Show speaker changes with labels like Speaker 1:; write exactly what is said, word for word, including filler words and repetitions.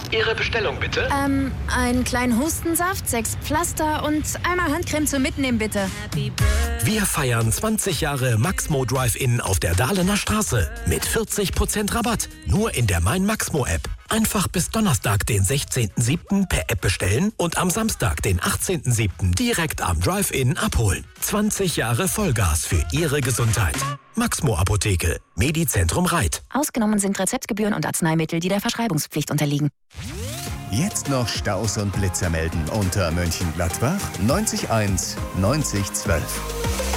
Speaker 1: Ihre Bestellung bitte?
Speaker 2: Ähm, einen kleinen Hustensaft, sechs Pflaster und einmal Handcreme zum Mitnehmen, bitte.
Speaker 1: Wir feiern zwanzig Jahre Maxmo Drive-In auf der Dahlener Straße mit vierzig Prozent Rabatt. Nur in der Mein Maxmo-App. Einfach bis Donnerstag, den sechzehnten siebten per App bestellen und am Samstag, den achtzehnten siebten direkt am Drive-In abholen. zwanzig Jahre Vollgas für Ihre Gesundheit. Maxmo Apotheke, Medizentrum Reit.
Speaker 2: Ausgenommen sind Rezeptgebühren und Arzneimittel, die der Verschreibungspflicht unterliegen.
Speaker 3: Jetzt noch Staus und Blitzer melden unter Mönchengladbach neunzig eins neunzig zwölf.